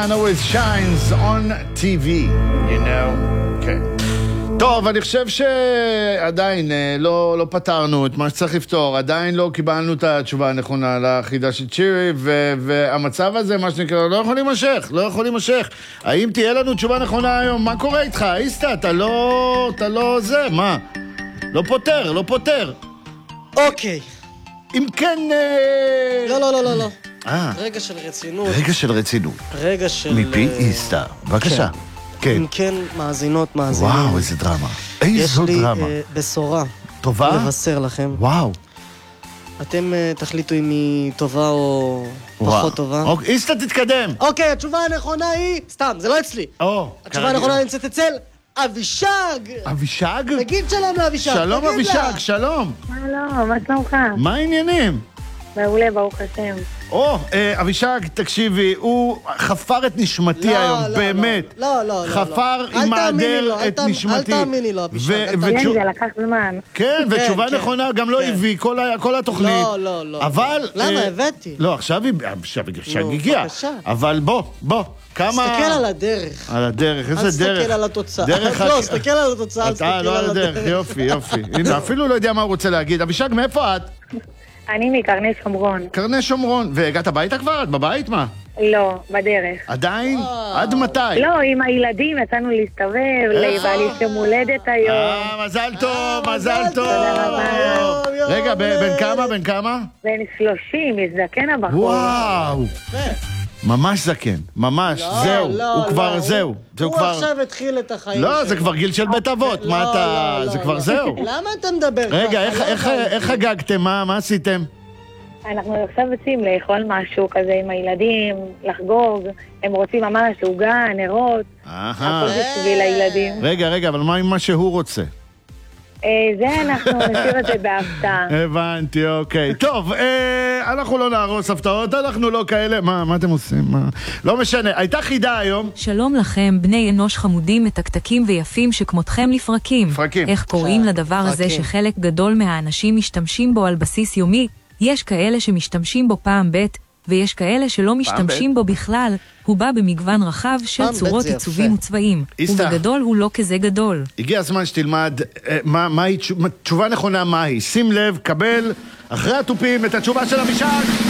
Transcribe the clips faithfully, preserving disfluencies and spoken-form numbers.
I know it shines on טי וי, you know. כן. טוב, אני חושב שעדיין לא, לא פתרנו את מה שצריך לפתור, עדיין לא קיבלנו את התשובה הנכונה לחידה של צ'ירי, ו- והמצב הזה, מה שנקרא, לא יכול להימשך, לא יכול להימשך. האם תהיה לנו תשובה נכונה היום? מה קורה איתך? איסטה, אתה לא, אתה לא זה, מה? לא פותר, לא פותר. אוקיי. אם כן... לא, לא, לא, לא, לא. אה. רגע של רצינות. רגע של רצינות. רגע של... מפי איסטה, בבקשה. כן. אם כן, מאזינות, מאזינים. וואו, איזה דרמה. איזו דרמה. יש לי בשורה. טובה? לבשר לכם. וואו. אתם תחליטו אם היא טובה או פחות טובה. איסטה, תתקדם. אוקיי, התשובה הנכונה היא... סתם, זה לא אצלי. התשובה הנכונה נמצאת אצל אבישג. אבישג? תגיד שלום לאבישג. שלום אבישג, שלום. שלום, מה שלומך? מה העניינים? מעולה, ברוך השם. או, אבישג, תקשיבי, הוא חפר את נשמתי היום, באמת. לא, לא, לא. חפר עם מעדר את נשמתי. אל תאמיני לו, אבישג. כן, זה לקח זמן. כן, ותשובה נכונה גם לא הביא, כל התוכנית. לא, לא, לא. אבל... למה, הבאתי? לא, עכשיו אבישג הגיע. אבל בוא, בוא. כמה... תסתכל על הדרך. על הדרך, איזה דרך. אל תסתכל על התוצאה. דרך... לא, תסתכל על התוצאה, אל תסתכל על הדרך. לא על הדרך, יופי, יופי. הנה, אפילו לא יודע מה הוא רוצה להגיד. אבישג, מאיפה את? אני מקרני שומרון. קרני שומרון. והגעת הביתה כבר? את בבית, מה? לא, בדרך. עדיין? עד מתי? לא, עם הילדים יצאנו להסתובב, לבעלי שם הולדת היום. אה, מזל טוב, מזל טוב. רגע, בן כמה? בן כמה? בן שלושים, מזדקן הבחור. וואו. ממש זקן, ממש, זהו, הוא כבר זהו. הוא עכשיו התחיל את החיים. לא, זה כבר גיל של בית אבות, מה אתה... זה כבר זהו. למה אתה מדבר ככה? רגע, איך חגגתם? מה עשיתם? אנחנו עכשיו רוצים לאכול משהו כזה עם הילדים, לחגוג, הם רוצים ממש עוגה, נרות, הכל בשביל הילדים. רגע, רגע, אבל מה עם מה שהוא רוצה? זה אנחנו נשאיר את זה בהפתעה. הבנתי, אוקיי. טוב, אנחנו לא נהרוס הפתעות, אנחנו לא כאלה. מה, מה אתם עושים? לא משנה, הייתה חידה היום. שלום לכם, בני אנוש חמודים, מתקתקים ויפים שכמותכם לפרקים. פרקים. איך קוראים לדבר הזה שחלק גדול מהאנשים משתמשים בו על בסיס יומי? יש כאלה שמשתמשים בו פעם ב' ויש כאלה שלא משתמשים בו בכלל. הוא בא במגוון רחב של צורות, עיצובים וצבעים. ובגדול הוא לא כזה גדול. הגיע הזמן שתלמד מה היא תשובה נכונה, מה היא. שים לב, קבל אחרי הטופים את התשובה של אבישג.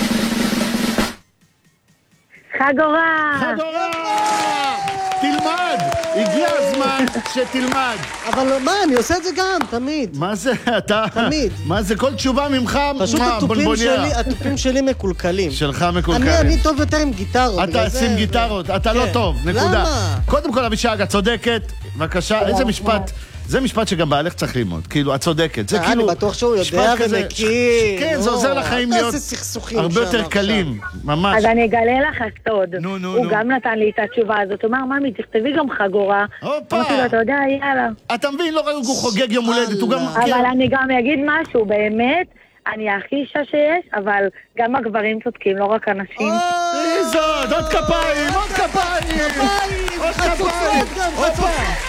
חגורה! חגורה! תלמד! הגיע הזמן שתלמד. אבל מה, אני עושה את זה גם, תמיד. מה זה, אתה? תמיד. מה זה, כל תשובה ממך, פשוט הטופים שלי, הטופים שלי מקולקלים. שלך מקולקלים. אני, אני טוב יותר עם גיטרות. אתה שים גיטרות, אתה לא טוב, נקודה. למה? קודם כל, אבישג, את צודקת. בבקשה, איזה משפט... זה משפט שגם בעלך צריך ללמוד, כאילו, את צודקת. זה כאילו... אני בטוח שהוא יודע ומכיר. כן, זה עוזר לחיים להיות הרבה יותר קלים, ממש. אז אני אגלה לך הסוד. נו, נו, הוא נו. גם נתן לי את התשובה הזאת. הוא אמר, ממי, תכתבי גם חגורה. הופה! אמרתי לו, אתה יודע, יאללה. אתה מבין, לא רק הוא חוגג יום הולדת, הוא גם... אבל אני גם אגיד משהו, באמת, אני הכי אישה שיש, אבל גם הגברים צודקים, לא רק אנשים. איזו, עוד כפיים, עוד כפיים! עוד כפיים! הופה!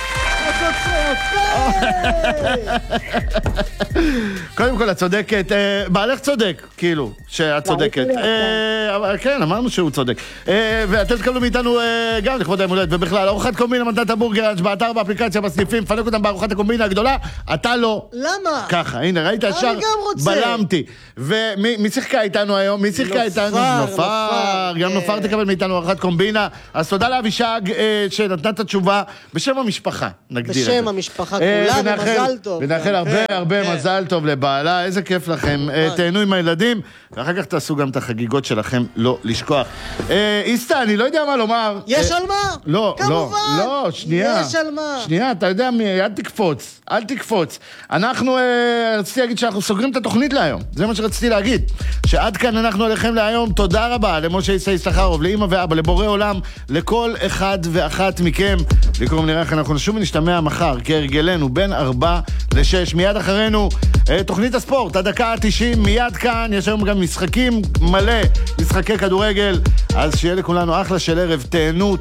קודם כל, את צודקת, בעלך צודק, כאילו, שאת צודקת. כן, אמרנו שהוא צודק. ואתם תקבלו מאיתנו גם לכבוד היום הולדת, ובכלל, ארוחת קומבינה מתנת הבורגראנץ' באתר, באפליקציה, בסניפים, פנק אותם בארוחת הקומבינה הגדולה, אתה לא. למה? ככה, הנה, ראית ישר? אני גם רוצה. בלמתי. ומי שיחקה איתנו היום? מי שיחקה איתנו? נופר. גם נופר תקבל מאיתנו ארוחת קומבינה. אז תודה לאבישג שנתנה את התשובה בשם המשפחה, נגדיר. בשם המשפחה כולה, ומזל טוב. ונאחל הרבה הרבה מזל טוב לבעלה, איזה כיף לכם. תהנו עם הילדים, ואחר כך תעשו גם את החגיגות שלכם, לא לשכוח. איסטה, אני לא יודע מה לומר. יש על מה? לא, לא, לא, שנייה. יש על מה? שנייה, אתה יודע מי, אל תקפוץ, אל תקפוץ. אנחנו, רציתי להגיד שאנחנו סוגרים את התוכנית להיום. זה מה שרציתי להגיד. שעד כאן אנחנו עליכם להיום. תודה רבה למשה איסה יששכרוב, לאמא ואבא, לבורא עולם, לכל אחד ואחת מכם. לקרום נראה איך אנחנו נשוב ונשתמע מחר, כהרגלנו, בין ארבע לשש. מיד אחרינו, תוכנית הספורט, הדקה ה-תשעים, מיד כאן. יש היום גם משחקים מלא, משחקי כדורגל. אז שיהיה לכולנו אחלה של ערב, תהנו,